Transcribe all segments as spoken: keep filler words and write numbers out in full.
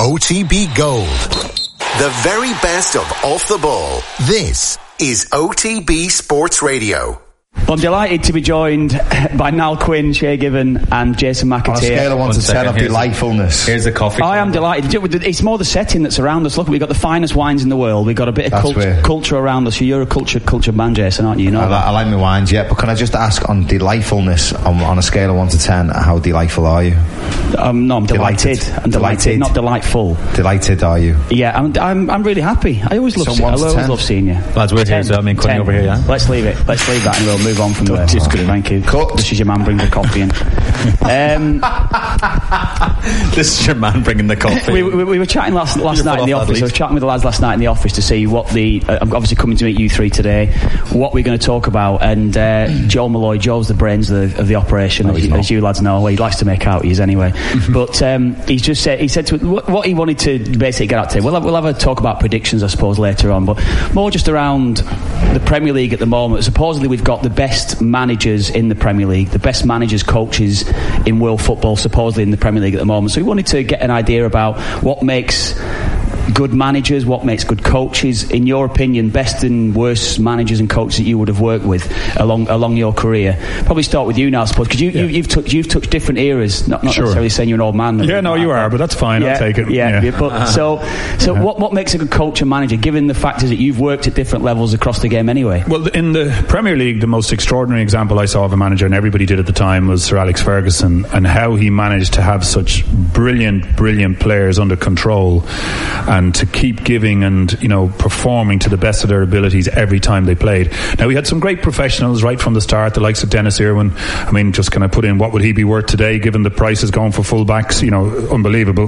O T B Gold. The very best of Off the Ball. This is O T B Sports Radio. Well, I'm delighted to be joined by Niall Quinn, Shay Given and Jason McAteer. On a scale of one to ten of delightfulness. Here's the coffee. I am delighted. It's more the setting that's around us. Look, we've got the finest wines in the world. We've got a bit of cult- culture around us. You're a culture culture man, Jason, aren't you? You know I, I like my wines, yeah. But can I just ask, on delightfulness, on, on a scale of one to ten, how delightful are you? Um, no, I'm delighted. delighted. I'm delighted, delighted, not delightful. Delighted, are you? Yeah, I'm. I'm, I'm really happy. I always love. So I always love seeing you. Lads, we're here, so I mean, Quinn over here, yeah. Let's leave it. Let's leave that, and we'll move on from there. Just good. Thank you. Cut. This is your man bringing the coffee in. Um, this is your man bringing the coffee. we, we, we were chatting last last night in the office. I was chatting with the lads last night in the office to see what the. Uh, I'm obviously coming to meet you three today. What we're going to talk about, and uh, Joe Malloy. Joe's the brains of the, of the operation, no, as, you, as you lads know. Well, he likes to make out he is anyway. But um, he's just said he said to what, what he wanted to basically get out today. We'll have, we'll have a talk about predictions, I suppose, later on, but more just around the Premier League at the moment. Supposedly, we've got the best managers in the Premier League, the best managers, coaches in world football, supposedly in the Premier League at the moment. So we wanted to get an idea about what makes good managers, what makes good coaches, in your opinion, best and worst managers and coaches that you would have worked with along along your career. Probably start with you now, I suppose, because you, yeah. you, you've touched you've touched different eras. Not, not sure. necessarily saying you're an old man. Yeah, no, you are, but that's fine. Yeah, I'll take it. Yeah, yeah. But uh-huh. so so uh-huh. what what makes a good coach and manager, given the factors that you've worked at different levels across the game anyway? Well, in the Premier League, the most extraordinary example I saw of a manager, and everybody did at the time, was Sir Alex Ferguson, and how he managed to have such brilliant, brilliant players under control, and to keep giving and, you know, performing to the best of their abilities every time they played. Now, we had some great professionals right from the start, the likes of Dennis Irwin. I mean, just kind of put in, what would he be worth today given the prices going for fullbacks? You know, unbelievable.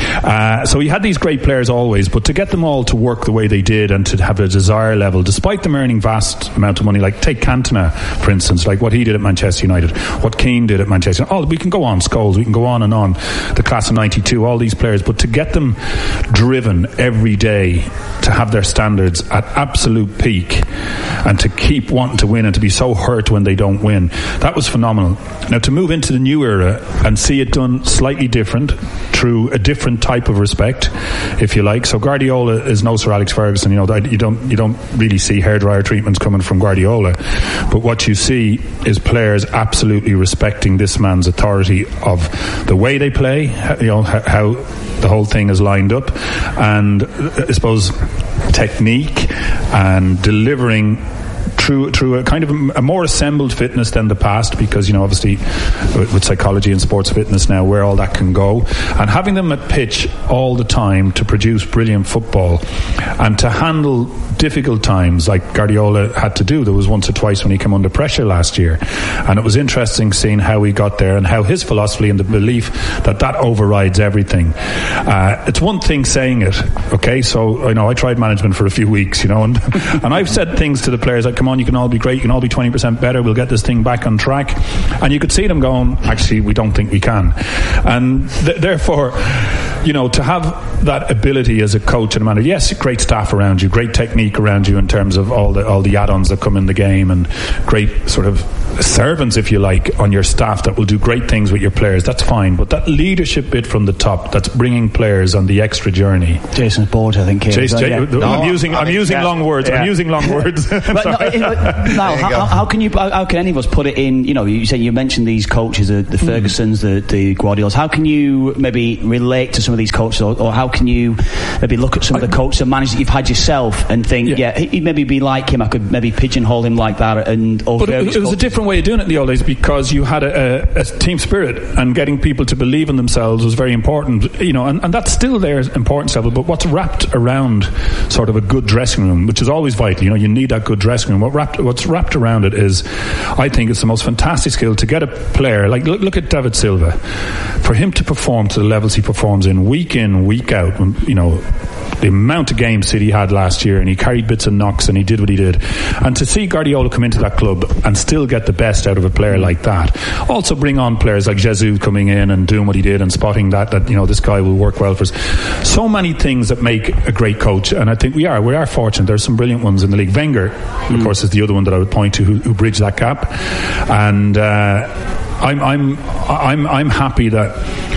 Uh, so he had these great players always, but to get them all to work the way they did and to have a desire level, despite them earning vast amount of money, like take Cantona, for instance, like what he did at Manchester United, what Keane did at Manchester. Oh, we can go on, Scholes, we can go on and on. The class of ninety-two, all these players, but to get them driven every day, to have their standards at absolute peak and to keep wanting to win and to be so hurt when they don't win, that was phenomenal. Now, to move into the new era and see it done slightly different through a different type of respect, if you like. So Guardiola is no Sir Alex Ferguson. You know, you don't you don't really see hairdryer treatments coming from Guardiola, but what you see is players absolutely respecting this man's authority of the way they play, you know, how the whole thing is lined up, and I suppose technique and delivering through through a kind of a, a more assembled fitness than the past, because, you know, obviously with, with psychology and sports fitness now, where all that can go, and having them at pitch all the time to produce brilliant football and to handle difficult times like Guardiola had to do. There was once or twice when he came under pressure last year, and it was interesting seeing how he got there and how his philosophy and the belief that that overrides everything. Uh, it's one thing saying it, okay, so I know I tried management for a few weeks, you know, and and I've said things to the players like, come on, you can all be great, you can all be twenty percent better, we'll get this thing back on track, and you could see them going, actually we don't think we can. And th- therefore, you know, to have that ability as a coach and a manager, yes, great staff around you, great technique around you in terms of all the all the add-ons that come in the game, and great sort of servants, if you like, on your staff that will do great things with your players, that's fine. But that leadership bit from the top, that's bringing players on the extra journey. Jason's bored, I think. Jason, so, J- yeah. no, I'm using I'm using yeah. long words. Yeah. I'm using long words. But no, now, how, how can you? How can any of us put it in? You know, you say you mentioned these coaches, the, the Fergusons, mm. the, the Guardiolas. How can you maybe relate to some of these coaches, or, or how can you maybe look at some of the coaches and managers that you've had yourself and think, yeah, yeah he'd maybe be like him. I could maybe pigeonhole him like that. And or but it, it was a different way of doing it in the old days, because you had a, a, a team spirit, and getting people to believe in themselves was very important. You know, and, and that's still their importance level. But what's wrapped around sort of a good dressing room, which is always vital. You know, you need that good dressing room. What wrapped, what's wrapped around it is, I think, it's the most fantastic skill to get a player like look, look at David Silva, for him to perform to the levels he performs in week in, week out. You know, the amount of games City had last year, and he carried bits and knocks, and he did what he did. And to see Guardiola come into that club and still get the best out of a player like that, also bring on players like Jesus coming in and doing what he did and spotting that that you know this guy will work well for us. So many things that make a great coach, and I think we are we are fortunate. There's some brilliant ones in the league. Wenger, mm. of course, is the other one that I would point to who, who bridged that gap, and uh, I'm I'm I'm I'm happy that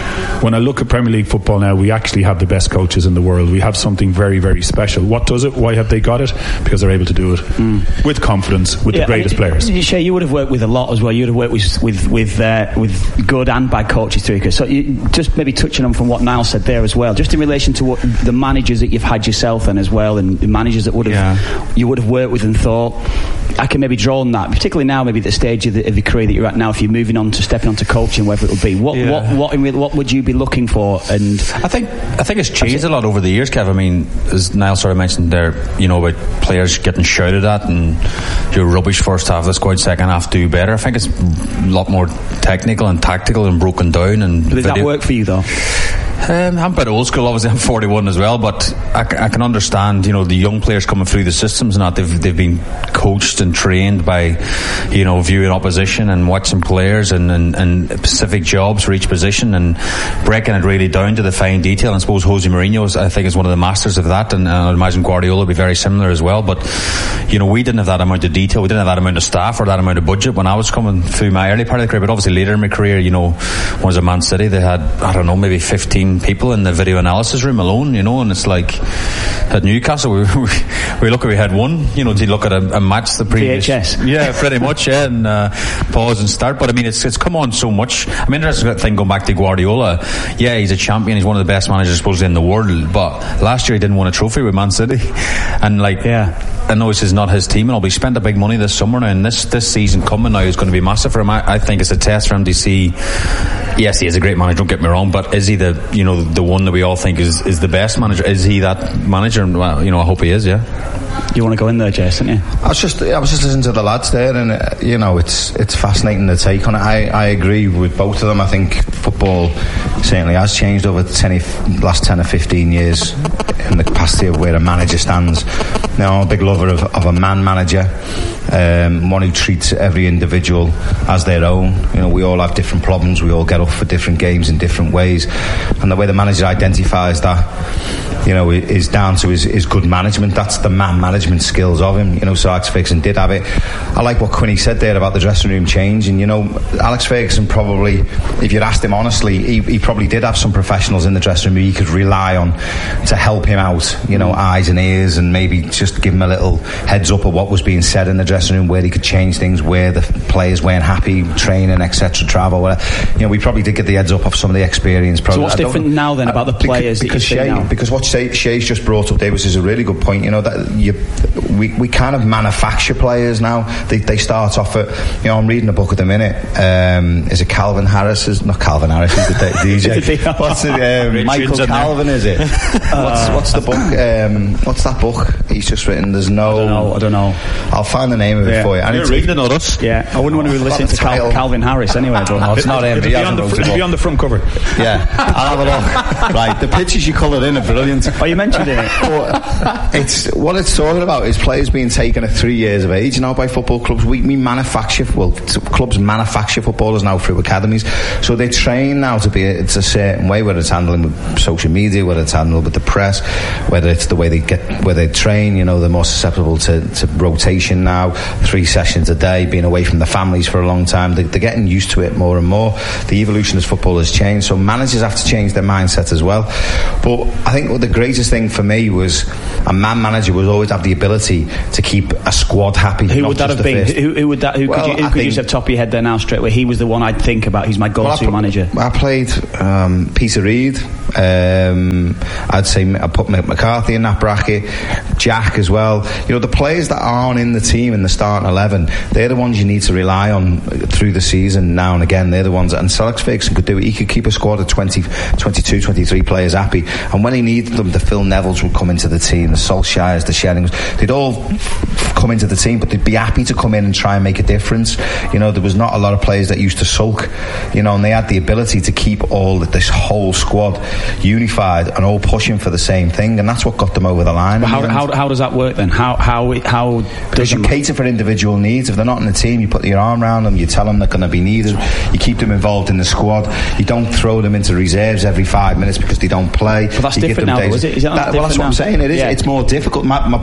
when I look at Premier League football now, we actually have the best coaches in the world. We have something very, very special. What does it? Why have they got it? Because they're able to do it mm. with confidence, with yeah, the greatest I mean, players. Shay, you would have worked with a lot as well. You would have worked with with with, uh, with good and bad coaches through. So you, just maybe touching on from what Niall said there as well, just in relation to what the managers that you've had yourself and as well, and the managers that would have yeah. you would have worked with and thought, I can maybe draw on that, particularly now, maybe at the stage of the, of the career that you're at now. If you're moving on to stepping on to coaching, whether it would be, what yeah. what what, in, what would you be looking for? And I think I think it's changed a lot over the years, Kev. I mean, as Niall sort of mentioned there, you know, about players getting shouted at and you're rubbish first half, let's go out second half, do better. I think it's a lot more technical and tactical and broken down. And did that work for you though? Um, I'm a bit old school, obviously I'm forty-one as well, but I, I can understand, you know, the young players coming through the systems and that they've, they've been coached and trained by, you know, viewing opposition and watching players and, and, and specific jobs for each position and breaking it really down to the fine detail. And I suppose Jose Mourinho, I think, is one of the masters of that, and, and I imagine Guardiola will be very similar as well. But, you know, we didn't have that amount of detail, we didn't have that amount of staff or that amount of budget when I was coming through my early part of the career, but obviously later in my career, you know, when I was at Man City, they had, I don't know, maybe fifteen people in the video analysis room alone, you know, and it's like at Newcastle we, we, we look at we had one, you know, to look at a, a match the previous V H S. Yeah, pretty much, yeah, and uh, pause and start. But I mean, it's it's come on so much. I mean, interesting thing going back to Guardiola. Yeah, he's a champion. He's one of the best managers supposedly in the world. But last year he didn't win a trophy with Man City, and like, yeah. I know this is not his team, and all, but he spent a big money this summer now, and this this season coming now is going to be massive for him. I, I think it's a test for him to see. Yes, he is a great manager. Don't get me wrong, but is he the you know the one that we all think is, is the best manager? Is he that manager? Well, you know, I hope he is. Yeah. You want to go in there, Jason? Yeah. I was just I was just listening to the lads there, and uh, you know, it's it's fascinating to take on it. I, I agree with both of them. I think football certainly has changed over the ten, last ten or fifteen years in the capacity of where a manager stands. Now, I'm a big lover of, of a man manager, um, one who treats every individual as their own. You know, we all have different problems. We all get up for different games in different ways, and the way the manager identifies that, you know, is down to his, his good management. That's the man management skills of him. You know, so Alex Ferguson did have it. I like what Quinny said there about the dressing room change. And you know, Alex Ferguson probably, if you'd asked him honestly, he, he probably did have some professionals in the dressing room who he could rely on to help him out. You know, eyes and ears, and maybe just give him a little heads up of what was being said in the dressing room, where he could change things, where the players weren't happy, training, et cetera, travel, whatever. You know, we probably did get the heads up of some of the experience. So what's different now then about the players? Because, that you Shay, now? because what Shay, Shay's just brought up, Davis, is a really good point. You know that you, we we kind of manufacture players now. They they start off at, you know, I'm reading a book at the minute. Um, is it Calvin Harris? Is not Calvin Harris? Is the D J? What's it? Um, Michael Calvin? Is it? what's what's the book? Um, what's that book he's just written? There's no. I don't know. I don't know. I'll find the name of yeah. it for you. And You're reading the notice. Yeah, I wouldn't oh, want to be listening to Cal- Calvin Harris anyway. But no, it's not him. It'll be, on the, fr- it'll be on the front cover. Yeah, I'll have a look. Right, the pictures you coloured in are brilliant. Oh, you mentioned it. But it's what it's talking about is players being taken at three years of age now by football clubs. We, we manufacture, well, clubs manufacture footballers now through academies, so they train now to be it's a certain way, whether it's handling with social media, whether it's handling with the press, whether it's the way they get where they train. You know, they're more susceptible to, to rotation now, three sessions a day, being away from the families for a long time. They, they're getting used to it more and more. The evolution of football has changed, so managers have to change their mindset as well. But I think what the greatest thing for me was a man manager would always have the ability to keep a squad happy. Who would that have been? Who, who would that? Who well, could you, who could you have top of your head there now straight away? He was the one I'd think about. He's my go-to well, I put, manager. I played um, Peter Reid. Um, I'd say I put Mick McCarthy in that bracket. Jack as well. You know, the players that aren't in the team in the starting eleven, they're the ones you need to rely on through the season now and again. They're the ones that, and Alex Ferguson could do it. He could keep a squad of twenty, twenty-two, twenty-three players happy, and when he needed them, the Phil Nevilles would come into the team, the Solskjaers, the Sheringhams, they'd all come into the team, but they'd be happy to come in and try and make a difference. You know, there was not a lot of players that used to sulk, you know, and they had the ability to keep all this whole squad unified and all pushing for the same thing, and that's what got them over the line. But how, how, how does that work then? How how how does you cater for individual needs? If they're not in the team, you put your arm around them, you tell them they're going to be needed, you keep them involved in the squad, you don't throw them into reserves every five minutes because they don't play. But that's you different now, though, is it? Is it that, well, that's what now? I'm saying. It is. Yeah. It's more difficult. My, my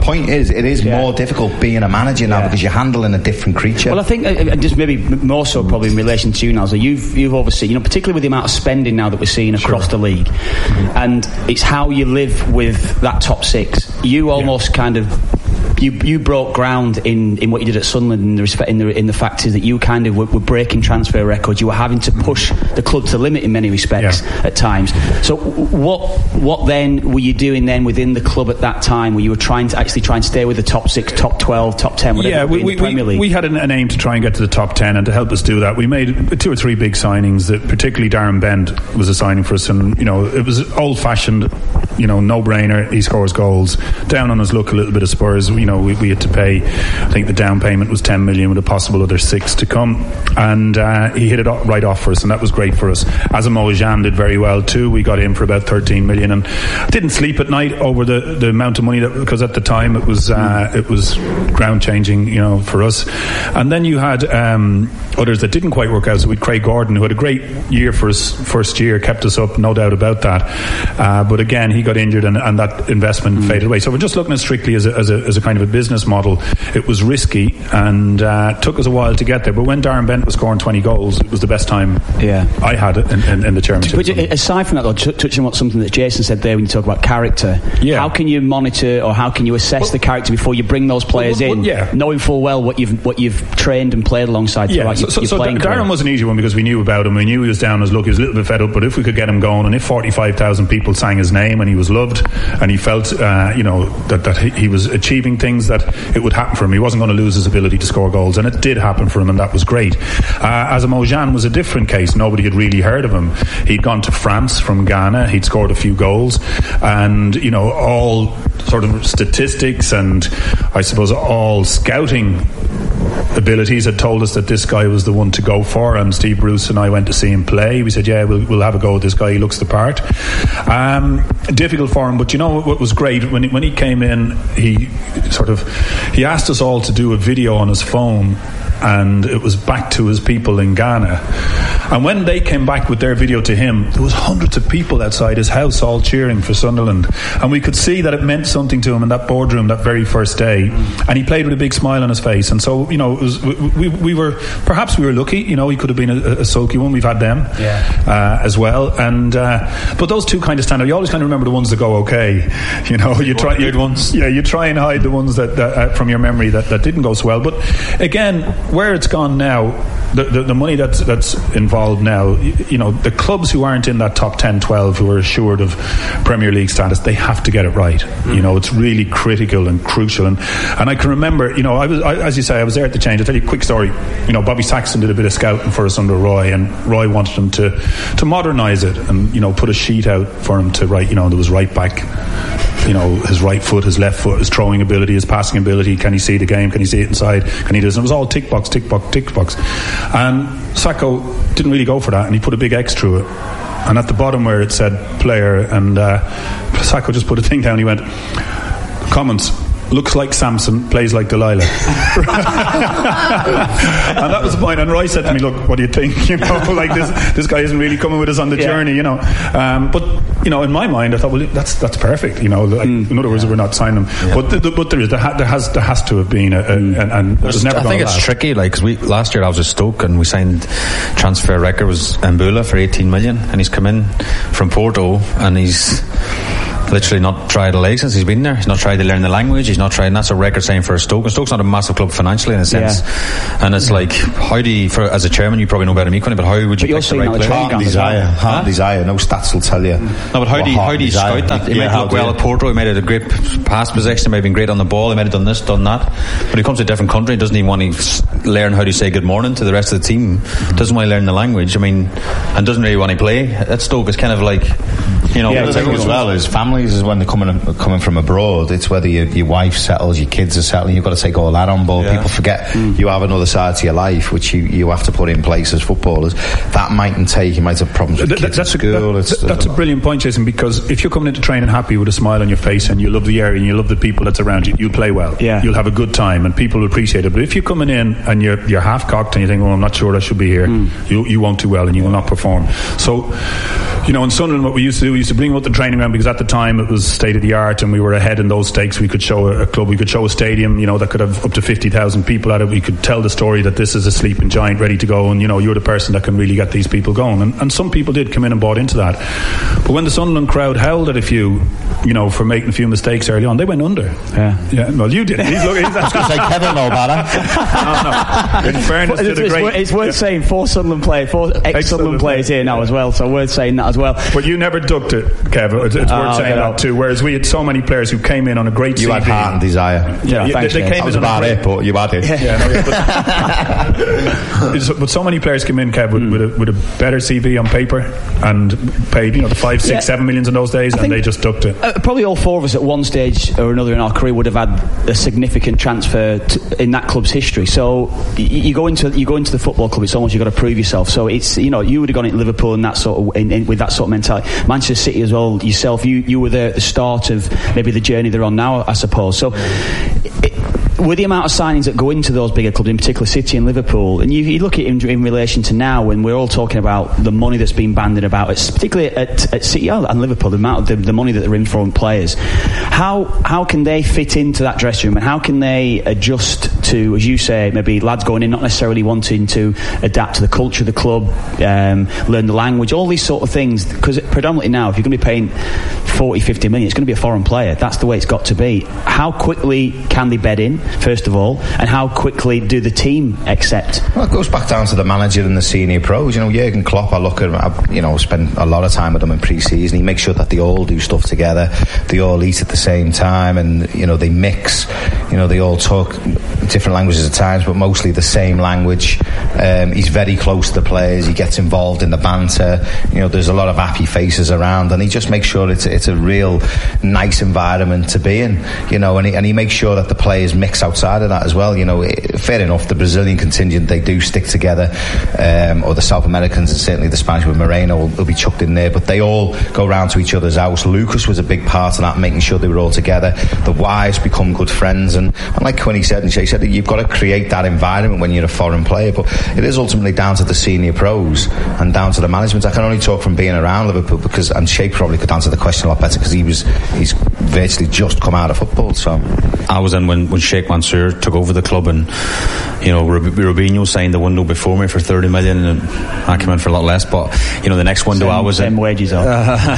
point is, it is yeah. more difficult being a manager now yeah. because you're handling a different creature. Well, I think, uh, just maybe more so probably in relation to you now, so you've, you've overseen, you know, particularly with the amount of spending now that we're seeing across sure. the league, mm-hmm. and it's how you live with that top six. You almost yeah. kind of You you broke ground in, in what you did at Sunderland in the respect in the in the fact is that you kind of were, were breaking transfer records. You were having to push the club to the limit in many respects yeah. at times. So what what then were you doing then within the club at that time, where you were trying to actually try and stay with the top six, top twelve, top ten, whatever? Yeah, we, in we, the Premier we, League? we had an, an aim to try and get to the top ten, and to help us do that, we made two or three big signings. That particularly Darren Bent was a signing for us, and you know it was old fashioned, you know, no brainer. He scores goals. Down on his luck a little bit of Spurs. You know, we, we had to pay. I think the down payment was ten million with a possible other six to come, and uh, he hit it right off for us, and that was great for us. Asamoah Gyan did very well too. We got him for about thirteen million, and didn't sleep at night over the, the amount of money that, because at the time it was uh, it was ground changing, you know, for us. And then you had um, others that didn't quite work out. So we had Craig Gordon, who had a great year for his first year, kept us up, no doubt about that. Uh, but again, he got injured, and, and that investment mm. faded away. So we're just looking at strictly as a, as a as a kind of a business model. It was risky, and uh, took us a while to get there. But when Darren Bent was scoring twenty goals, it was the best time yeah. I had it in, in, in the chairmanship. But aside from that, though, t- touching on something that Jason said there when you talk about character, yeah. how can you monitor or how can you assess well, the character before you bring those players well, well, in, yeah. knowing full well what you've what you've trained and played alongside? Yeah, throughout so, your, so, your so playing Darren career? was an easy one because we knew about him. We knew he was down as luck. He was a little bit fed up, but if we could get him going, and if forty-five thousand people sang his name, and he was loved, and he felt, uh, you know, that that he, he was achieving things, that it would happen for him. He wasn't going to lose his ability to score goals, and it did happen for him, and that was great. Uh, Asamoah Gyan was a different case. Nobody had really heard of him. He'd gone to France from Ghana. He'd scored a few goals, and you know, all sort of statistics and I suppose all scouting abilities had told us that this guy was the one to go for. And Steve Bruce and I went to see him play. We said, yeah, we'll, we'll have a go at this guy. He looks the part. Um, difficult for him, but you know what was great? When he, when he came in, he sort of he asked us all to do a video on his phone, and it was back to his people in Ghana. And when they came back with their video to him, there was hundreds of people outside his house all cheering for Sunderland, and we could see that it meant something to him in that boardroom that very first day. And he played with a big smile on his face. And so, you know, it was, we, we were perhaps we were lucky. You know, he could have been a, a sulky one. We've had them yeah. uh, as well. And uh, but those two kind of stand out. You always kind of remember the ones that go okay. You know, you try you, ones. Yeah, you try and hide the ones that, that uh, from your memory that, that didn't go so well. But again, where it's gone now, the, the, the money that's that's involved now, you, you know, the clubs who aren't in that top ten, twelve who are assured of Premier League status, they have to get it right. Mm. You know, it's really critical and crucial. And and I can remember, you know, I was I, as you say, I was there at the change. I'll tell you a quick story. You know, Bobby Saxton did a bit of scouting for us under Roy, and Roy wanted him to to modernise it and, you know, put a sheet out for him to write. You know, there was right back, you know, his right foot, his left foot, his throwing ability, his passing ability. Can he see the game? Can he see it inside? Can he do this? And it was all tick box, tick box, tick box. And Sacco didn't really go for that, and he put a big X through it. And at the bottom where it said player, and uh, Sacco just put a thing down. He went, comments. Looks like Samson, plays like Delilah. And that was the point. And Roy said to me, look, what do you think? You know, like this this guy isn't really coming with us on the yeah. journey, you know. Um, but, you know, in my mind, I thought, well, that's that's perfect, you know. Like, mm. In other words, yeah. we're not signing them. Yeah. But, the, the, but there is, there, ha, there, has, there has to have been, a, a, mm. and, and there's never I think it's last. tricky, like, because we, last year I was at Stoke and we signed transfer record was Mbula for eighteen million, and he's come in from Porto and he's literally not tried a license. He's been there. He's not tried to learn the language. He's not tried. And that's a record signing for Stoke. And Stoke's not a massive club financially in a sense. Yeah. And it's yeah. like, how do you, for, as a chairman, you probably know better than me, Connie, but how would you but pick the right player? Heart and desire. Heart huh? and desire. No stats will tell you. No, but how do you, how do you scout that? He yeah, might look well at Porto. He might have a great pass possession. He might have been great on the ball. He might have done this, done that. But he comes to a different country. Doesn't he want to learn how to say good morning to the rest of the team? Mm-hmm. Doesn't want to learn the language. I mean, and doesn't really want to play. At Stoke, it's kind of like, you know. Yeah, the thing as well is families is when they're coming coming from abroad, it's whether your, your wife settles, your kids are settling, you've got to take all that on board. Yeah. People forget mm. you have another side to your life which you, you have to put in place as footballers. That mightn't take, you might have problems with Th- kids that's at school. A, that, it's, that's a brilliant point, Jason, because if you're coming into training happy with a smile on your face and you love the area and you love the people that's around you, you'll play well. Yeah. You'll have a good time and people will appreciate it. But if you're coming in and you're you're half cocked and you think, oh, I'm not sure I should be here, mm. you, you won't do well and you will not perform. So, you know, in Sunderland, what we used to do, we used to bring them up the training ground because at the time time it was state of the art, and we were ahead in those stakes. We could show a, a club, we could show a stadium, you know, that could have up to fifty thousand people at it. We could tell the story that this is a sleeping giant ready to go, and you know, you're the person that can really get these people going. And, and some people did come in and bought into that. But when the Sunderland crowd howled at a few, you know, for making a few mistakes early on, they went under. Yeah, yeah. Well, you did. He's looking. He's I was going to say Kevin know better. no, no. In fairness it's, to the it's, great, worth, it's worth yeah. saying four Sunderland players, four ex-Sunderland players here now as well. So worth saying that as well. But you never ducked it, Kev. It's, it's oh, worth saying that too. Whereas we had so many players who came in on a great you C V. You had heart and desire. Yeah, yeah thanks, they, they came I was in about it, but you had it. Yeah, yeah, no, but, but so many players came in, Kev, with, mm. with, a, with a better C V on paper and paid, you know, the five, six, yeah. seven millions in those days, I and they just ducked it. Uh, probably all four of us at one stage or another in our career would have had a significant transfer to, in that club's history. So you, you go into you go into the football club, it's almost you've got to prove yourself. So it's, you know, you would have gone into Liverpool in that sort of in, in, with that sort of mentality. Manchester City as well. Yourself, you you were there at the start of maybe the journey they're on now, I suppose. So. It, with the amount of signings that go into those bigger clubs, in particular City and Liverpool, and you, you look at it in, in relation to now, when we're all talking about the money that's been bandied about, it's particularly at, at City and Liverpool, the amount of the, the money that they're in for players, how how can they fit into that dressing room, and how can they adjust to, as you say, maybe lads going in not necessarily wanting to adapt to the culture of the club, um, learn the language, all these sort of things, because predominantly now, if you're going to be paying forty, fifty million, it's going to be a foreign player. That's the way it's got to be. How quickly can they bed in, first of all, and how quickly do the team accept? Well, it goes back down to the manager and the senior pros. You know, Jurgen Klopp, I look at, I, you know, spend a lot of time with them in pre-season. He makes sure that they all do stuff together, they all eat at the same time, and you know, they mix. You know, they all talk different languages at times, but mostly the same language. Um, he's very close to the players. He gets involved in the banter. You know, there's a lot of happy faces around, and he just makes sure it's it's a real nice environment to be in. You know, and he, and he makes sure that the players mix outside of that as well. You know, it, fair enough, the Brazilian contingent, they do stick together, um, or the South Americans, and certainly the Spanish with Moreno will, will be chucked in there, but they all go round to each other's house. Lucas was a big part of that, making sure they were all together. The wives become good friends, and, and like Quinny said, and Shay said, you've got to create that environment when you're a foreign player, but it is ultimately down to the senior pros and down to the management. I can only talk from being around Liverpool, because, and Shay probably could answer the question a lot better, because he was he's virtually just come out of football. So I was in when, when Sheikh Mansour took over the club, and you know, Robinho signed the window before me for thirty million, and I came in for a lot less. But you know, the next window same, I was same in, wages on.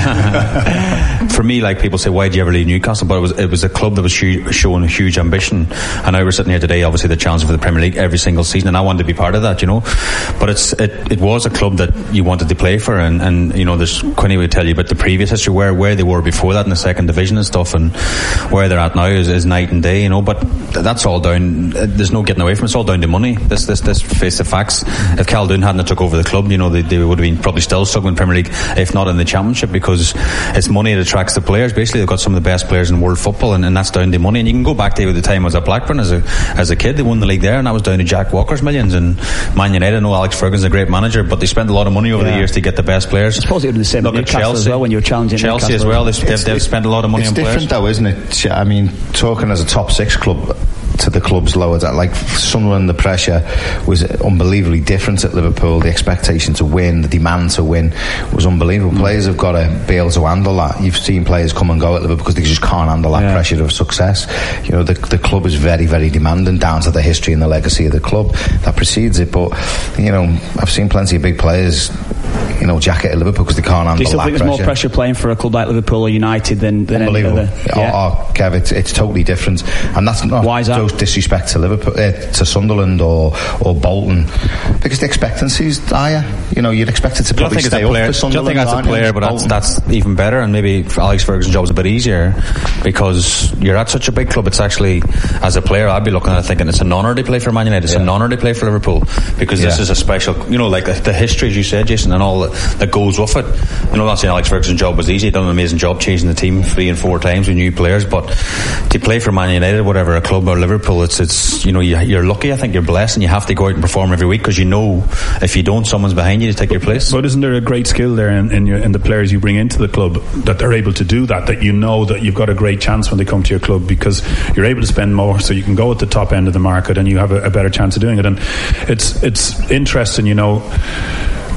For me, like people say, why did you ever leave Newcastle? But it was it was a club that was hu- showing a huge ambition, and I was sitting here today, obviously the challenge for the Premier League every single season, and I wanted to be part of that, you know. But it's it, it was a club that you wanted to play for, and, and you know, there's Quinny would tell you about the previous history, where where they were before that in the second division and stuff, and where they're at now is, is night and day, you know. But that's all down. There's no getting away from it. It's all down to money. This this this face the facts. If Caldoun hadn't took over the club, you know, they, they would have been probably still struggling in the Premier League, if not in the Championship, because it's money that attracts the players. Basically, they've got some of the best players in world football, and, and that's down to money. And you can go back to the time I was at Blackburn as a as a kid. They won the league there, and that was down to Jack Walker's millions. And Man United, I know Alex Ferguson's a great manager, but they spent a lot of money over yeah. the years to get the best players. I suppose it would be the same Look at Newcastle Chelsea as well, when you were challenging Chelsea Newcastle as well. They've, they've, they've spent a lot of money on players. It's different though, isn't it? I mean, talking as a top six club to the clubs lower, that like Sunderland, the pressure was unbelievably different at Liverpool. The expectation to win, the demand to win was unbelievable. Mm. Players have got to be able to handle that. You've seen players come and go at Liverpool because they just can't handle that yeah. pressure of success. You know, the, the club is very, very demanding, down to the history and the legacy of the club that precedes it. But you know, I've seen plenty of big players, you know, jacket at Liverpool because they can't handle that. Do you still that think pressure. There's more pressure playing for a club like Liverpool or United than, than any other? Yeah. Oh, oh, Kev, it's, it's totally different, and that's not Why is that? disrespect to Liverpool, uh, to Sunderland or or Bolton, because the expectancy is higher. You know, you'd expect it to probably stay up for Sunderland. I don't think that's a player, but that's, that's even better, and maybe Alex Ferguson's job is a bit easier because you're at such a big club. It's actually, as a player, I'd be looking at it thinking it's an honour to play for Man United. It's yeah. an honour to play for Liverpool because yeah. this is a special, you know, like the, the history, as you said, Jason, and all that, that goes with it. You know, I'm not saying Alex Ferguson's job was easy. He done an amazing job changing the team three and four times with new players, but to play for Man United, whatever, a club or Liverpool, it's it's you know, you, you're lucky. I think you're blessed, and you have to go out and perform every week because you know if you don't, someone's behind you to take your place. But isn't there a great skill there in, in, your, in the players you bring into the club that they're able to do that? That you know that you've got a great chance when they come to your club because you're able to spend more, so you can go at the top end of the market and you have a, a better chance of doing it. And it's it's interesting, you know.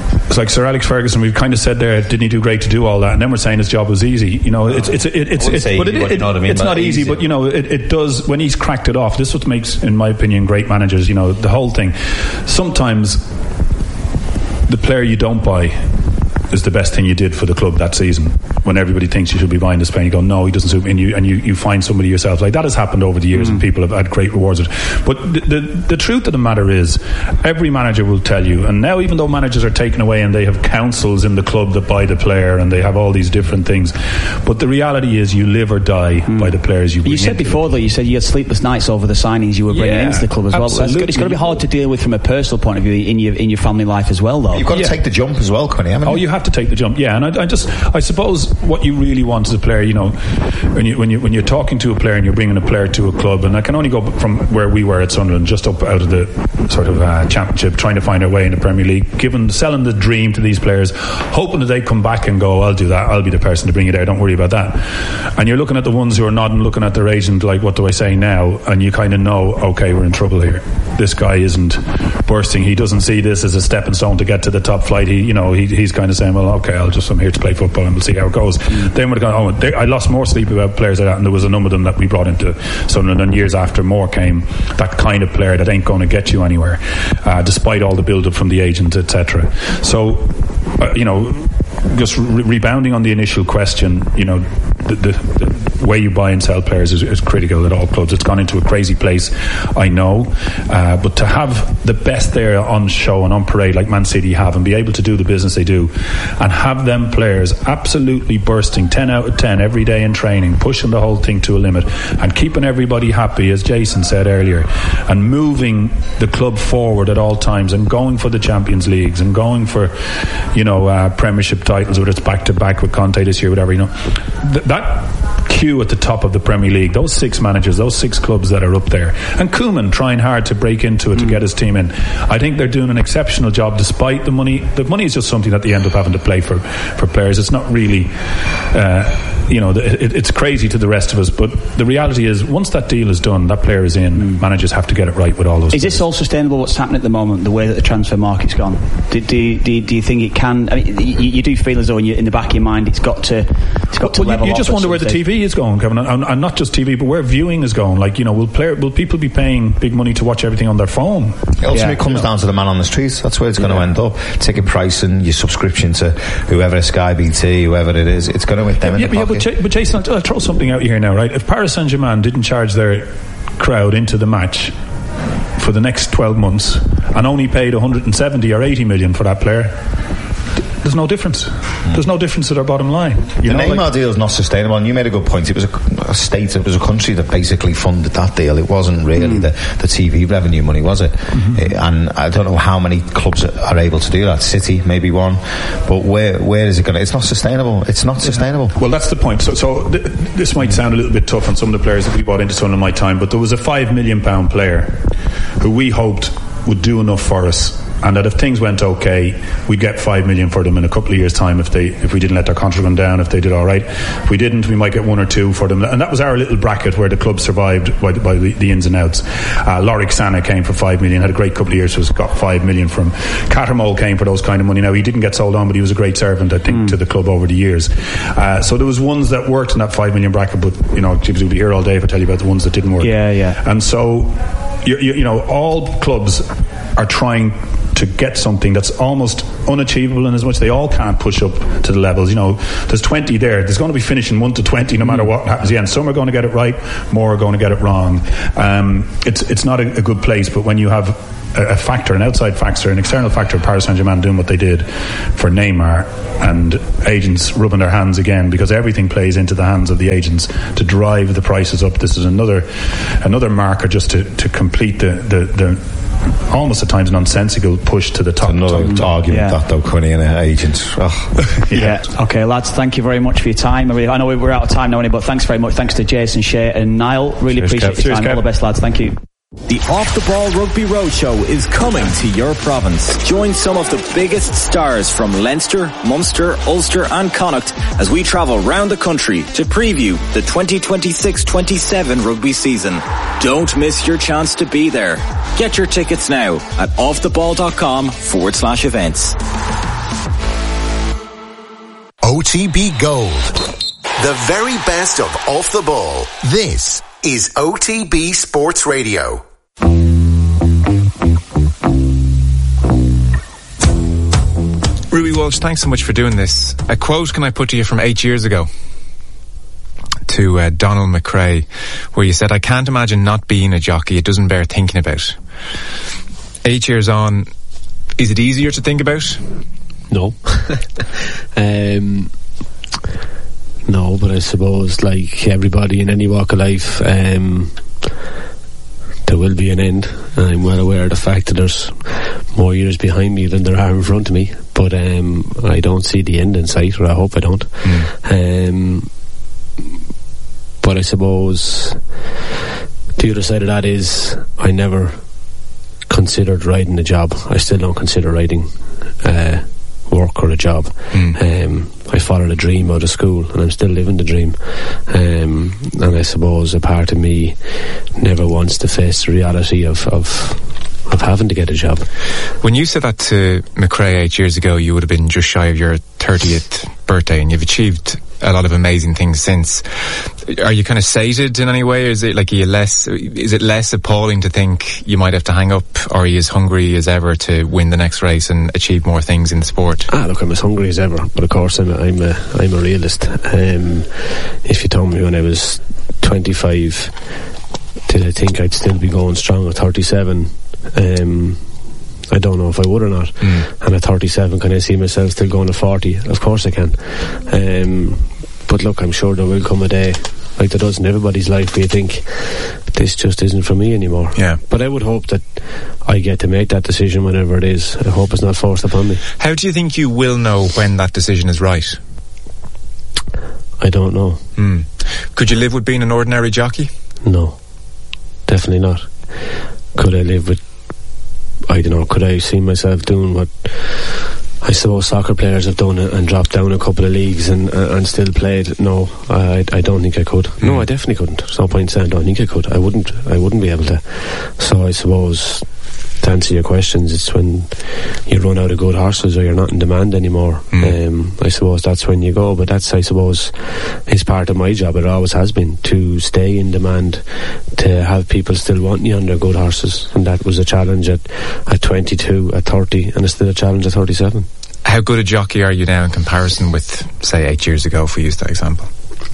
it's like Sir Alex Ferguson. We've kind of said there, didn't he do great to do all that? And then we're saying his job was easy. You know, it's it's it, it's it's, it's, but it, easy, it, but you know what I mean, it's not easy, easy. But you know, it, it does when he's cracked it off. This is what makes, in my opinion, great managers. You know, the whole thing. Sometimes the player you don't buy is the best thing you did for the club that season. When everybody thinks you should be buying this player, you go, no, he doesn't suit me, and you and you, you find somebody yourself. Like that has happened over the years, mm. and people have had great rewards of it. But the, the the truth of the matter is, every manager will tell you, and now even though managers are taken away and they have councils in the club that buy the player, and they have all these different things, but the reality is, you live or die mm. by the players you bring. You said before, though, you said you had sleepless nights over the signings you were bringing yeah, into the club as absolutely. well. It's, it's got to be hard to deal with from a personal point of view in your in your family life as well, though. You've got to yeah. take the jump as well, Connie. I mean, oh, you have to take the jump, yeah. And I, I just, I suppose, what you really want as a player, you know, when you when you when you're talking to a player and you're bringing a player to a club, and I can only go from where we were at Sunderland, just up out of the sort of uh, championship, trying to find our way in the Premier League, giving selling the dream to these players, hoping that they come back and go, I'll do that, I'll be the person to bring you there, don't worry about that. And you're looking at the ones who are nodding, looking at their agent like, what do I say now? And you kind of know, okay, we're in trouble here. This guy isn't bursting. He doesn't see this as a stepping stone to get to the top flight. He, you know, he, he's kind of saying, well, okay, I'll just I'm here to play football and we'll see how it goes. Mm. Then we're going, oh, they, I lost more sleep about players like that, and there was a number of them that we brought into Sunderland, and years after more came, that kind of player that ain't going to get you anywhere, uh, despite all the build-up from the agent, et cetera. So, uh, you know, just re- rebounding on the initial question, you know, the, the, the way you buy and sell players is, is critical at all clubs. It's gone into a crazy place, I know, uh, but to have the best there on show and on parade like Man City have, and be able to do the business they do, and have them players absolutely bursting ten out of ten every day in training, pushing the whole thing to a limit, and keeping everybody happy, as Jason said earlier, and moving the club forward at all times, and going for the Champions Leagues, and going for, you know, uh, Premiership titles, whether it's back to back with Conte this year, whatever, you know, Th- that queue at the top of the Premier League, those six managers, those six clubs that are up there, and Koeman trying hard to break into it mm. to get his team in. I think they're doing an exceptional job despite the money. The money is just something that they end up having to play for for players. It's not really uh, you know, it, it's crazy to the rest of us, but the reality is, once that deal is done, that player is in. Mm. Managers have to get it right with all those. Is players. This all sustainable? What's happening at the moment? The way that the transfer market's gone. Do, do, do, do you think it can? I mean, you, you do feel as though in, your, in the back of your mind, it's got to, it's got to well, level you, you just wonder where the T V is going, Kevin, and, and not just T V, but where viewing is going. Like, you know, will player, will people be paying big money to watch everything on their phone? It ultimately yeah, comes you know. down to the man on the streets. That's where it's going yeah. to end up. Ticket pricing, your subscription to whoever, Sky, B T, whoever it is, it's going to hit them yeah, in the yeah, pocket. But, J- but Jason, I'll, I'll throw something out here now, right? If Paris Saint-Germain didn't charge their crowd into the match for the next twelve months and only paid one hundred seventy or eighty million for that player, there's no difference. Mm. There's no difference to their bottom line. You the know, Neymar like, deal is not sustainable, and you made a good point. It was a, a state, it was a country that basically funded that deal. It wasn't really mm. the, the T V revenue money, was it? Mm-hmm. it? And I don't know how many clubs are able to do that. City, maybe one, but where where is it going to? It's not sustainable. It's not sustainable. Well, that's the point. So, so th- this might sound a little bit tough on some of the players that we bought into Sun in my time, but there was a five million pound player who we hoped would do enough for us, and that if things went okay, we'd get five million for them in a couple of years' time if they if we didn't let their contract run down, if they did all right. If we didn't, we might get one or two for them, and that was our little bracket where the club survived by the, by the, the ins and outs. Uh, Lorik Sana came for five million, had a great couple of years, so has got five million from. Cattermole came for those kind of money. Now, he didn't get sold on, but he was a great servant, I think, mm. to the club over the years. Uh, so there was ones that worked in that five million bracket, but you know, we'll be here all day if I tell you about the ones that didn't work. Yeah, yeah. And so, you, you, you know, all clubs are trying to get something that's almost unachievable, in as much they all can't push up to the levels. You know, there's twenty there. There's going to be finishing one to twenty no matter what happens. Yeah, and some are going to get it right, more are going to get it wrong. Um, it's it's not a, a good place, but when you have a, a factor, an outside factor, an external factor, Paris Saint-Germain doing what they did for Neymar, and agents rubbing their hands again, because everything plays into the hands of the agents to drive the prices up. This is another another marker just to, to complete the, the, the almost at times nonsensical push to the top. Another top. argument yeah. that though, Connie, and agents. Oh. yeah. yeah. Okay, lads, thank you very much for your time. I, really, I know we're out of time now, but thanks very much. Thanks to Jason, Shea and Niall. Really Cheers, appreciate Kev. your Cheers, time. Kev. All the best, lads. Thank you. The Off the Ball Rugby Roadshow is coming to your province. Join some of the biggest stars from Leinster, Munster, Ulster and Connacht as we travel round the country to preview the twenty twenty-six twenty-seven rugby season. Don't miss your chance to be there. Get your tickets now at offtheball.com forward slash events. O T B Gold. The very best of Off the Ball. This is O T B Sports Radio. Ruby Walsh, thanks so much for doing this. A quote can I put to you from eight years ago to uh, Donald McRae, where you said, "I can't imagine not being a jockey. It doesn't bear thinking about." Eight years on, is it easier to think about? No. um, no, but I suppose, like everybody in any walk of life, um, there will be an end. And I'm well aware of the fact that there's more years behind me than there are in front of me. But um, I don't see the end in sight, or I hope I don't. Mm. Um, but I suppose the other side of that is I never considered riding a job. I still don't consider riding uh, work or a job. Mm. Um, I followed a dream out of school, and I'm still living the dream. Um, and I suppose a part of me never wants to face the reality of, of of having to get a job. When you said that to McRae eight years ago, you would have been just shy of your thirtieth birthday, and you've achieved a lot of amazing things since. Are you kind of sated in any way, or is it like, are you less, is it less appalling to think you might have to hang up, or are you as hungry as ever to win the next race and achieve more things in the sport? Ah, look, I'm as hungry as ever, but of course I'm a, I'm a, I'm a realist. Um, if you told me when I was twenty-five, did I think I'd still be going strong at thirty-seven? Um, I don't know if I would or not. Mm. And at thirty-seven, can I see myself still going at forty? Of course I can. Um, but look, I'm sure there will come a day, like there does in everybody's life, where you think, this just isn't for me anymore. Yeah. But I would hope that I get to make that decision whenever it is. I hope it's not forced upon me. How do you think you will know when that decision is right? I don't know. Mm. Could you live with being an ordinary jockey? No, definitely not. Could I live with, I don't know, could I see myself doing what I suppose soccer players have done and dropped down a couple of leagues and uh, and still played? No, I, I don't think I could. Mm. No, I definitely couldn't. There's no point saying I don't think I could. I wouldn't. I wouldn't be able to. So I suppose, to answer your questions, it's when you run out of good horses or you're not in demand anymore. Mm. Um, I suppose that's when you go. But that's, I suppose, is part of my job. It always has been to stay in demand, to have people still wanting you on their good horses. And that was a challenge at, at twenty-two, at thirty, and it's still a challenge at thirty-seven. How good a jockey are you now in comparison with, say, eight years ago, if we use that example?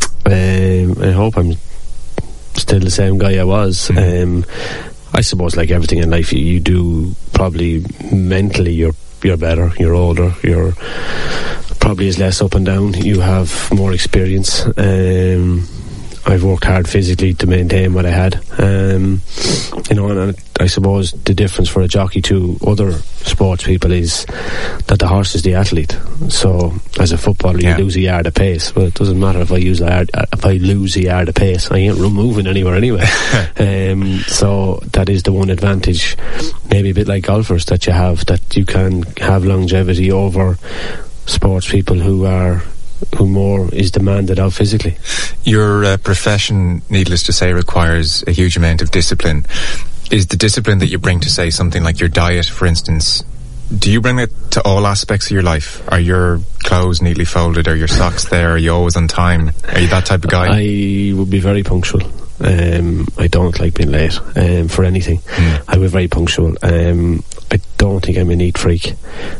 Um, I hope I'm still the same guy I was. Mm. Um, I suppose, like everything in life, you, you do probably mentally you're you're better, you're older, you're probably is less up and down, you have more experience. Um, I've worked hard physically to maintain what I had. Um, you know, and, and I suppose the difference for a jockey to other sports people is that the horse is the athlete. So, as a footballer, you yeah. lose a yard of pace. Well, it doesn't matter if I use a yard, if I lose a yard of pace. I ain't moving anywhere anyway. um, so that is the one advantage, maybe a bit like golfers, that you have, that you can have longevity over sports people who are who more is demanded of physically. Your uh, profession, needless to say, requires a huge amount of discipline. Is the discipline that you bring to, say, something like your diet, for instance, do you bring it to all aspects of your life? Are your clothes neatly folded? Are your socks there? Are you always on time? Are you that type of guy? I would be very punctual. Um, I don't like being late um, for anything. Mm. I was very punctual. Um, I don't think I'm a neat freak.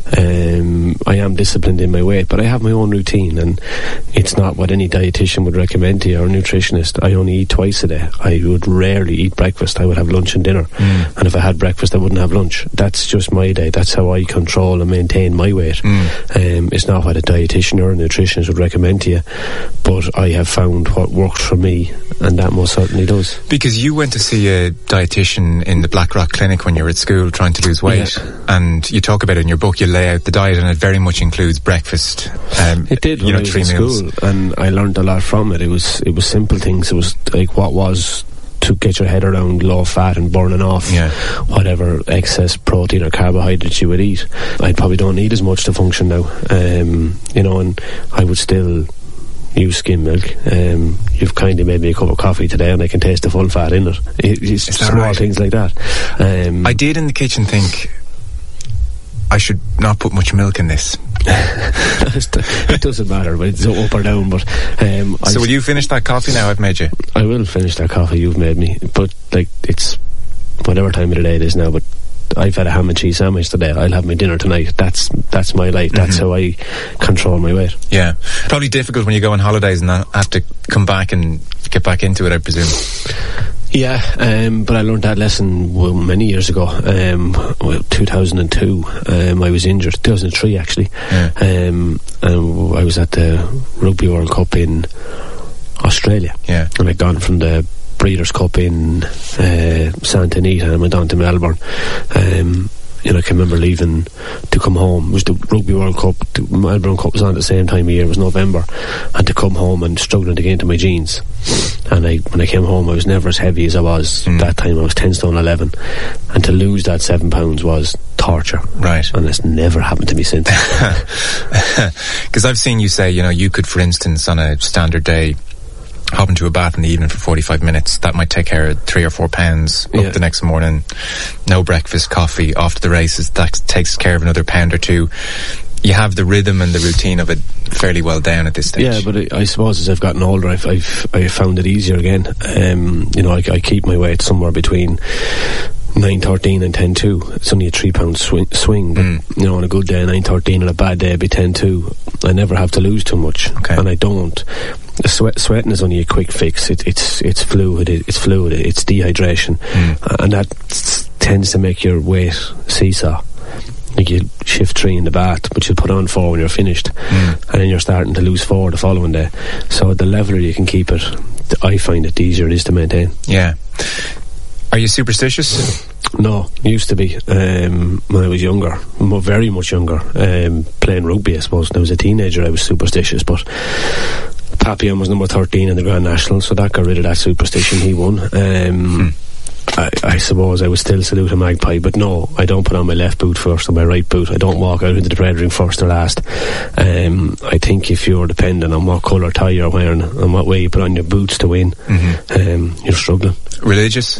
Um, I am disciplined in my weight, but I have my own routine, and it's not what any dietitian would recommend to you or a nutritionist. I only eat twice a day. I would rarely eat breakfast. I would have lunch and dinner, mm. and if I had breakfast, I wouldn't have lunch. That's just my day. That's how I control and maintain my weight. Mm. Um, it's not what a dietitian or a nutritionist would recommend to you, but I have found what works for me, and that most certainly does. Because you went to see a dietitian in the Blackrock Clinic when you were at school trying to lose weight. Yeah. And you talk about it in your book, you lay out the diet, and it very much includes breakfast. Um, it did, you when know, I was three in meals. School, and I learned a lot from it. It was it was simple things. It was like what was to get your head around low fat and burning off yeah. whatever excess protein or carbohydrates you would eat. I probably don't need as much to function now, um, you know, and I would still use skim milk. Um, you've kindly made me a cup of coffee today, and I can taste the full fat in it. it it's Is small right? things like that. Um, I did in the kitchen think I should not put much milk in this, It doesn't matter, but it's up or down. But um, so, will you finish that coffee now? I've made you. I will finish that coffee you've made me. But like, it's whatever time of the day it is now. But I've had a ham and cheese sandwich today. I'll have my dinner tonight. That's that's my life. That's mm-hmm. how I control my weight. Yeah, probably difficult when you go on holidays and have to come back and get back into it, I presume. Yeah, um, but I learned that lesson well, many years ago. Um, well, two thousand two, um, I was injured. two thousand three, actually. Yeah. Um, and I was at the Rugby World Cup in Australia. Yeah. And I'd gone from the Breeders' Cup in uh, Santa Anita and went on to Melbourne. Um, you know, I can remember leaving to come home. It was the Rugby World Cup. The Melbourne Cup was on at the same time of year. It was November. And to come home and struggling to get into my jeans. And I, when I came home, I was never as heavy as I was mm. that time. I was ten stone eleven. And to lose that seven pounds was torture. Right. And it's never happened to me since. Because I've seen you say, you know, you could, for instance, on a standard day, hop into a bath in the evening for forty-five minutes. That might take care of three or four pounds up yeah. the next morning. No breakfast, coffee, off to the races. That takes care of another pound or two. You have the rhythm and the routine of it fairly well down at this stage. Yeah, but I, I suppose as I've gotten older, I've I've, I've found it easier again. Um, you know, I, I keep my weight somewhere between nine thirteen and ten two. It's only a three pound swing, swing but mm. you know, on a good day nine thirteen, on a bad day it'd be ten two. I never have to lose too much. Okay. And I don't. The sweat, sweating is only a quick fix. It, it's it's fluid. It, it's fluid. It's dehydration, mm. and that s- tends to make your weight seesaw. Like you shift three in the bath, but you put on four when you're finished, mm. and then you're starting to lose four the following day. So the leveler you can keep it, I find it the easier it is to maintain. Yeah. Are you superstitious? No, used to be um, when I was younger, more, very much younger, um, playing rugby I suppose. When I was a teenager I was superstitious, but Papillon was number thirteen in the Grand National, so that got rid of that superstition. He won. Um, hmm. I, I suppose I would still salute a magpie, but no, I don't put on my left boot first or my right boot. I don't walk out into the bread ring first or last. Um, I think if you're dependent on what colour tie you're wearing and what way you put on your boots to win, mm-hmm. um, you're struggling. Religious?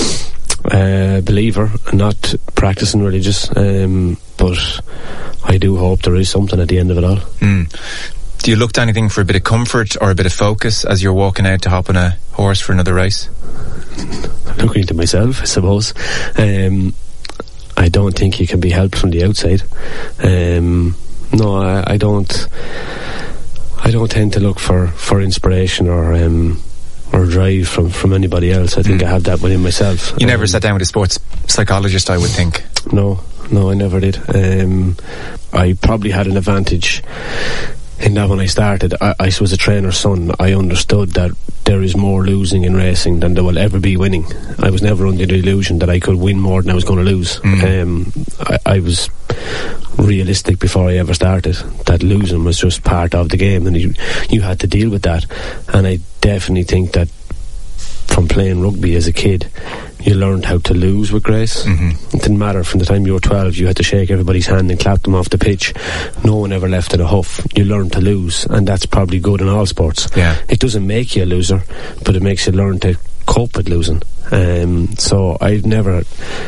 Uh, believer, not practicing religious, um, but I do hope there is something at the end of it all. Mm. Do you look to anything for a bit of comfort or a bit of focus as you're walking out to hop on a horse for another race? Looking to myself, I suppose. Um, I don't think you can be helped from the outside. Um, no, I, I don't. I don't tend to look for, for inspiration or um, or drive from, from anybody else. I think mm. I have that within myself. You never um, sat down with a sports psychologist, I would think. No, no, I never did. Um, I probably had an advantage in that when I started, I, I was a trainer's son. I understood that there is more losing in racing than there will ever be winning. I was never under the illusion that I could win more than I was going to lose. Mm. Um, I, I was realistic before I ever started that losing was just part of the game, and you, you had to deal with that. And I definitely think that from playing rugby as a kid, you learned how to lose with grace. Mm-hmm. It didn't matter. From the time you were twelve, you had to shake everybody's hand and clap them off the pitch. No one ever left in a huff. You learned to lose, and that's probably good in all sports. Yeah. It doesn't make you a loser, but it makes you learn to cope with losing. Um, so I've never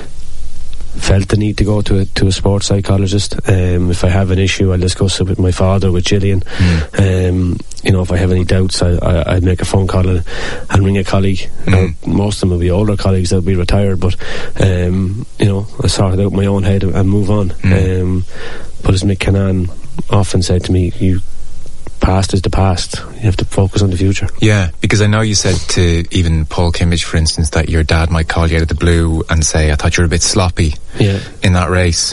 felt the need to go to a, to a sports psychologist. Um, if I have an issue, I'll discuss it with my father, with Gillian. Mm. Um, you know, if I have any doubts, I, I, I'd make a phone call and I'll ring a colleague. Mm. Or most of them will be older colleagues that'll be retired, but um, you know, I sort it out in my own head and move on. Mm. Um, but as Mick Cannan often said to me, you past is the past. You have to focus on the future. Yeah, because I know you said to even Paul Kimmage, for instance, that your dad might call you out of the blue and say, I thought you were a bit sloppy yeah. in that race.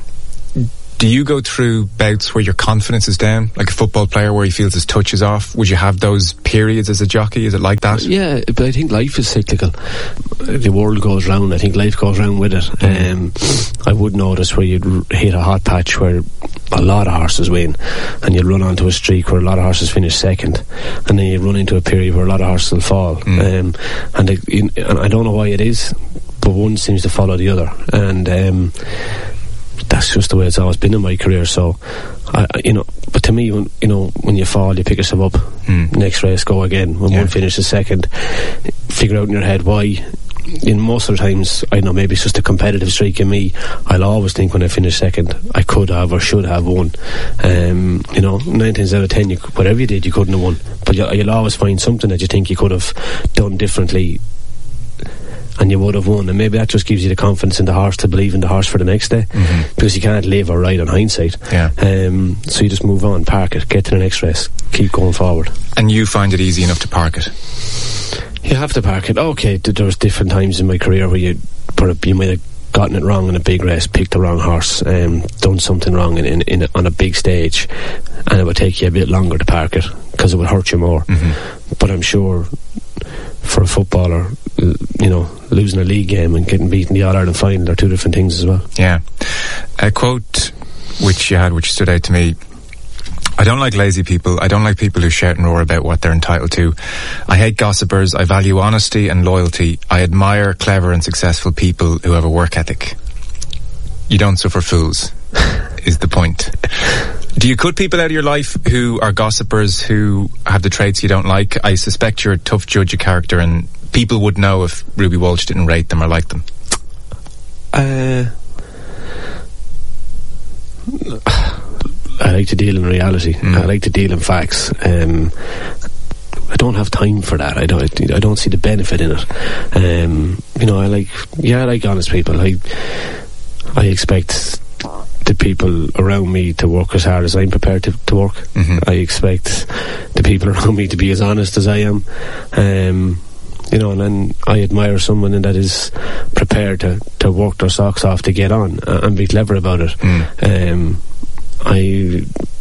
Do you go through bouts where your confidence is down, like a football player where he feels his touch is off? Would you have those periods as a jockey? Is it like that? Yeah, but I think life is cyclical. The world goes round. I think life goes round with it. Mm. Um, I would notice where you'd hit a hot patch where a lot of horses win, and you'd run onto a streak where a lot of horses finish second, and then you run into a period where a lot of horses will fall. Mm. Um, and, it, you, and I don't know why it is, but one seems to follow the other. And um, that's just the way it's always been in my career. So, I, you know, but to me, when, you know, when you fall, you pick yourself up. Mm. Next race, go again. When yeah. one finishes second, figure out in your head why in most of the times, I know maybe it's just a competitive streak in me. I'll always think when I finish second, I could have or should have won. Um, you know, nine times out of ten, you, whatever you did, you couldn't have won. But you'll, you'll always find something that you think you could have done differently, and you would have won. And maybe that just gives you the confidence in the horse to believe in the horse for the next day, mm-hmm. because you can't live or ride on hindsight. Yeah. Um, so you just move on, park it, get to the next race, keep going forward. And you find it easy enough to park it? You have to park it. Okay, there was different times in my career where you, you might have gotten it wrong in a big race, picked the wrong horse, um, done something wrong in, in, in a, on a big stage, and it would take you a bit longer to park it because it would hurt you more. Mm-hmm. But I'm sure for a footballer, you know, losing a league game and getting beaten in the All-Ireland final are two different things as well. Yeah. A quote which you had which stood out to me: I don't like lazy people. I don't like people who shout and roar about what they're entitled to. I hate gossipers. I value honesty and loyalty. I admire clever and successful people who have a work ethic. You don't suffer fools, is the point. Do you cut people out of your life who are gossipers, who have the traits you don't like? I suspect you're a tough judge of character, and people would know if Ruby Walsh didn't rate them or like them. Uh... I like to deal in reality. Mm. I like to deal in facts. Um, I don't have time for that. I don't. I don't see the benefit in it. Um, you know, I like. Yeah, I like honest people. I. I expect the people around me to work as hard as I'm prepared to, to work. Mm-hmm. I expect the people around me to be as honest as I am. Um, you know, and then I admire someone that is prepared to, to work their socks off to get on uh, and be clever about it. Mm. Um, I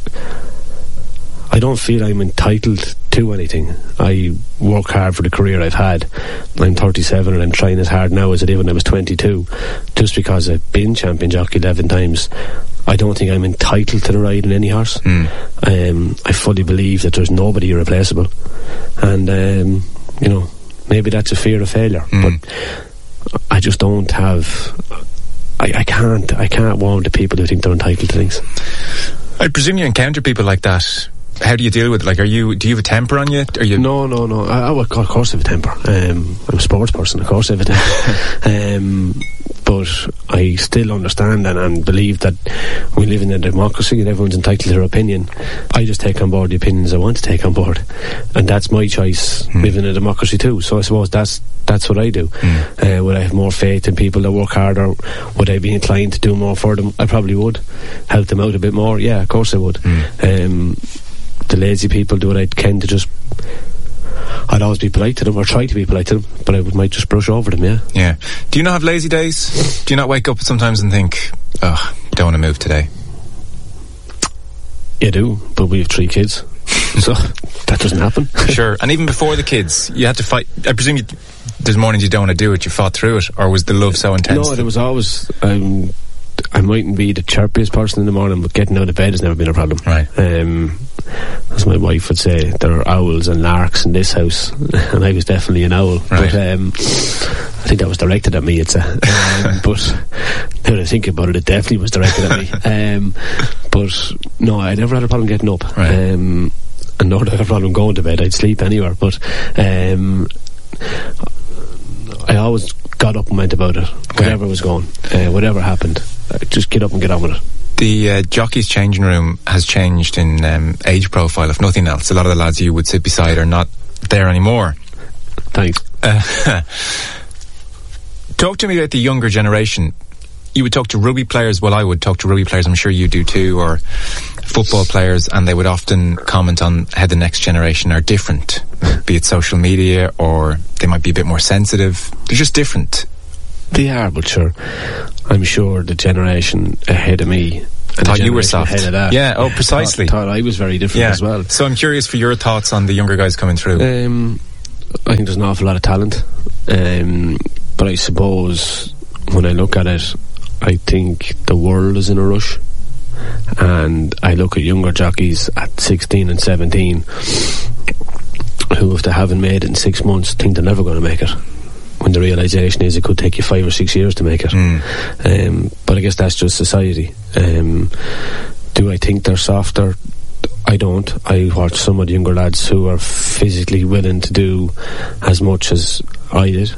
I don't feel I'm entitled to anything. I work hard for the career I've had. I'm thirty-seven and I'm trying as hard now as I did when I was twenty-two. Just because I've been champion jockey eleven times, I don't think I'm entitled to the ride in any horse. Mm. Um, I fully believe that there's nobody irreplaceable. And, um, you know, maybe that's a fear of failure. Mm. But I just don't have... I, I can't I can't warn the people who think they're entitled to things. I presume you encounter people like that. How do you deal with it? Like, are you do you have a temper on you? Are you no no no I, I, of course I have a temper. um, I'm a sports person, of course I have a temper. um, but I still understand and, and believe that we live in a democracy and everyone's entitled to their opinion. I just take on board the opinions I want to take on board, and that's my choice. Hmm. Live in a democracy too, so I suppose that's that's what I do. Mm. Uh, would I have more faith in people that work harder? Would I be inclined to do more for them? I probably would. Help them out a bit more? Yeah, of course I would. Mm. Um, the lazy people do what I can to just... I'd always be polite to them, or try to be polite to them, but I would, might just brush over them, yeah. Yeah. Do you not have lazy days? Do you not wake up sometimes and think, oh, don't want to move today? You do, but we have three kids. So that doesn't happen. Sure. And even before the kids, you had to fight. I presume you, there's mornings you don't want to do it, you fought through it, or was the love so intense? No, there was always... Um, I mightn't be the chirpiest person in the morning, but getting out of bed has never been a problem. Right. Um, as my wife would say, there are owls and larks in this house, and I was definitely an owl. Right. But um, I think that was directed at me, it's a, um, but now that I think about it, it definitely was directed at me. Um, but no, I never had a problem getting up. Right. Um, and nor did I have a problem going to bed. I'd sleep anywhere, but um, I always got up and went about it, whatever okay. was going, uh, whatever happened. Uh, just get up and get on with it. The uh, jockey's changing room has changed in um, age profile, if nothing else. A lot of the lads you would sit beside are not there anymore. Thanks. Uh, talk to me about the younger generation. You would talk to rugby players, well I would talk to rugby players, I'm sure you do too, or football players, and they would often comment on how the next generation are different, be it social media, or they might be a bit more sensitive. They're just different. They are, but sure, I'm sure the generation ahead of me and thought the you were soft. ahead of that, yeah, oh precisely, thought, thought I was very different yeah. as well. So I'm curious for your thoughts on the younger guys coming through. um, I think there's an awful lot of talent, um, but I suppose when I look at it, I think the world is in a rush, and I look at younger jockeys at sixteen and seventeen who, if they haven't made it in six months, think they're never going to make it, when the realisation is it could take you five or six years to make it. Mm. Um, but I guess that's just society. Um, do I think they're softer? I don't. I watch some of the younger lads who are physically willing to do as much as I did,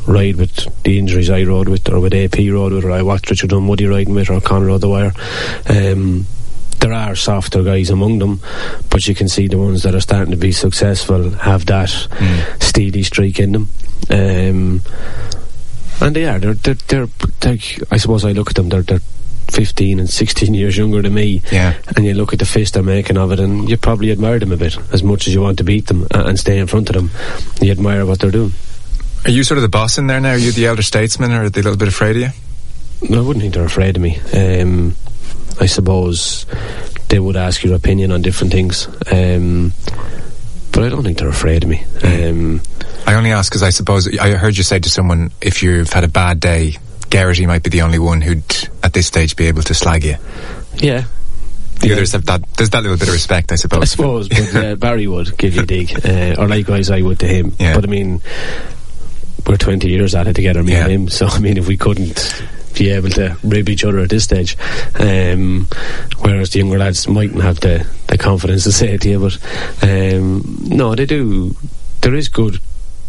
ride with the injuries I rode with, or with A P rode with, or I watched Richard Dunwoody riding with, or Conor O'Dwyer. Um, there are softer guys among them, but you can see the ones that are starting to be successful have that mm. steely streak in them. Um, and they are. They're, they're, they're, they're, I suppose I look at them, they're, they're fifteen and sixteen years younger than me, yeah. and you look at the fist they're making of it, and you probably admire them a bit, as much as you want to beat them and stay in front of them. You admire what they're doing. Are you sort of the boss in there now? Are you the elder statesman, or are they a little bit afraid of you? No, I wouldn't think they're afraid of me. Um, I suppose they would ask your opinion on different things, um, but I don't think they're afraid of me. Um, I only ask because I suppose I heard you say to someone, if you've had a bad day, Garrity might be the only one who'd at this stage be able to slag you. Yeah. The yeah. others have that. There's that little bit of respect, I suppose. I suppose, but uh, Barry would give you a dig, uh, or likewise I would to him. Yeah. But I mean, we're twenty years at it together, me yeah. and him. So I mean, if we couldn't be able to rib each other at this stage, um, whereas the younger lads mightn't have the, the confidence to say it to you, but um, no, they do. There is good.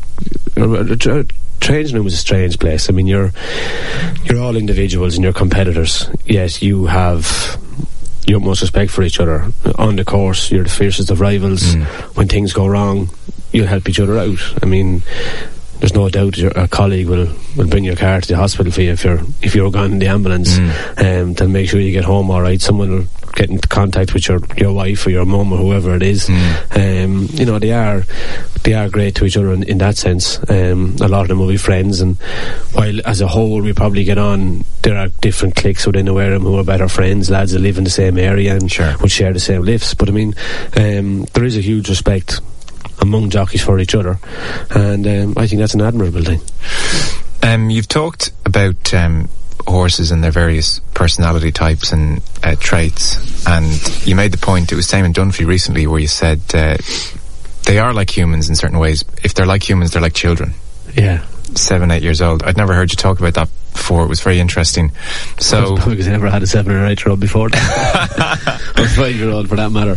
Uh, Training room is a strange place. I mean, you're you're all individuals and you're competitors. Yes, you have your utmost respect for each other. On the course, you're the fiercest of rivals. Mm. When things go wrong, you'll help each other out. I mean, there's no doubt your a colleague will, will bring your car to the hospital for you if you're if you're gone in the ambulance, mm. um, to make sure you get home all right. Someone will get into contact with your, your wife or your mum or whoever it is. Mm. Um, you know, they are they are great to each other in, in that sense. Um, a lot of them will be friends, and while as a whole we probably get on, there are different cliques within the Wareham who are better friends, lads that live in the same area and sure. would share the same lifts. But I mean, um, there is a huge respect among jockeys for each other, and um, I think that's an admirable thing. Um, you've talked about um, horses and their various personality types and uh, traits, and you made the point, it was Damon Dunphy recently, where you said uh, they are like humans in certain ways. If they're like humans, they're like children. Yeah. Seven, eight years old. I'd never heard you talk about that before. It was very interesting. So because I never had a seven or eight year old before that. Or five year old for that matter.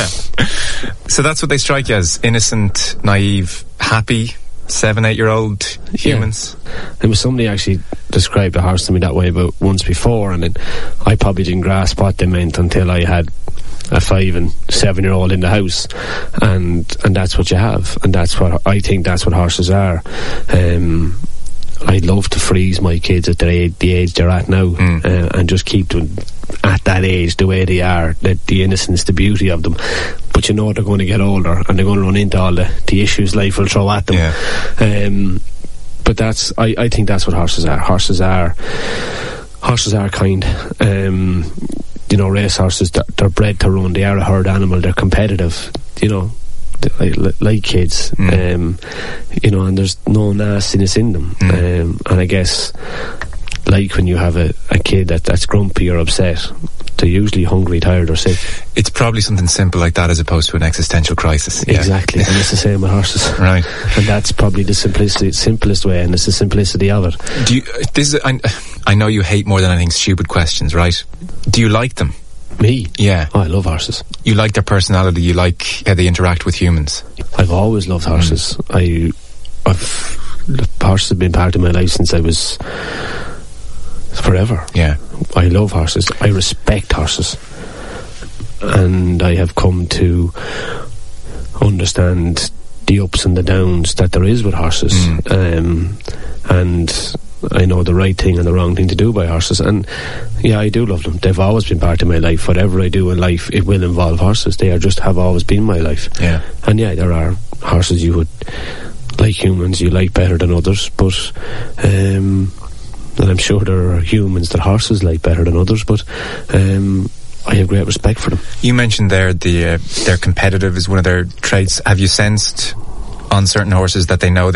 So that's what they strike you as: innocent, naive, happy seven, eight year old humans. Yeah. There was somebody actually described a horse to me that way about once before, and then I probably didn't grasp what they meant until I had a five and seven year old in the house, and and that's what you have, and that's what I think that's what horses are. um I'd love to freeze my kids at the age, the age they're at now, mm. uh, and just keep them at that age the way they are, the, the innocence, the beauty of them. But you know they're going to get older and they're going to run into all the, the issues life will throw at them. Yeah. Um, but that's I, I think that's what horses are. Horses are horses are kind. Um, you know, race horses, they're, they're bred to run. They are a herd animal. They're competitive. You know, like, like kids. Mm. Um, you know, and there's no nastiness in them. Mm. Um, and I guess, like when you have a, a kid that, that's grumpy or upset, they're usually hungry, tired or sick. It's probably something simple like that as opposed to an existential crisis. Yeah. Exactly. And it's the same with horses. Right. And that's probably the simplicity, simplest way, and it's the simplicity of it. Do you, this is, I, I know you hate more than anything stupid questions, right? Do you like them? Me? Yeah. Oh, I love horses. You like their personality, you like how they interact with humans? I've always loved horses. Mm. I, I've, horses have been part of my life since I was forever. Yeah. I love horses. I respect horses. And I have come to understand the ups and the downs that there is with horses. Mm. Um, and I know the right thing and the wrong thing to do by horses. And yeah, I do love them. They've always been part of my life. Whatever I do in life, it will involve horses. They are just have always been my life. Yeah. And yeah, there are horses you would, like humans, you like better than others. But um and I'm sure there are humans that horses like better than others, but um, I have great respect for them. You mentioned there the uh, they're competitive is one of their traits. Have you sensed on certain horses that they know